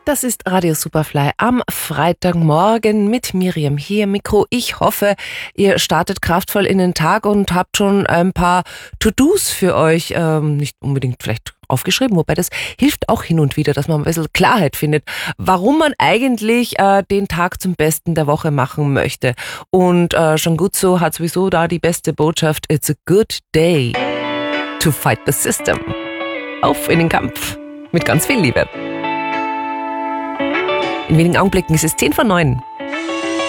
Das ist Radio Superfly am Freitagmorgen mit Miriam hier im Mikro. Ich hoffe, ihr startet kraftvoll in den Tag und habt schon ein paar To-Dos für euch, nicht unbedingt vielleicht aufgeschrieben, wobei das hilft auch hin und wieder, dass man ein bisschen Klarheit findet, warum man eigentlich den Tag zum Besten der Woche machen möchte. Und schon gut so hat sowieso da die beste Botschaft: It's a good day to fight the system. Auf in den Kampf mit ganz viel Liebe. In wenigen Augenblicken ist es 10 vor 9.